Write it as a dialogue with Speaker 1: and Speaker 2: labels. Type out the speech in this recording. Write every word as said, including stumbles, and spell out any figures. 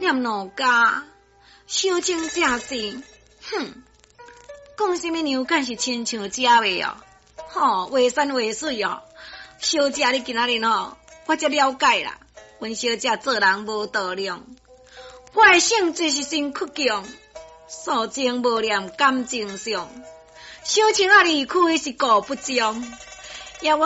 Speaker 1: 念奴家，想清正事。哼，讲什么牛干是亲像假话哦？吼，话山话水哦。小姐，你今仔日吼，我才了解啦。阮小姐做人无道量，我的性子是真倔强，素情无念感情上，小情啊离开是顾不将。也我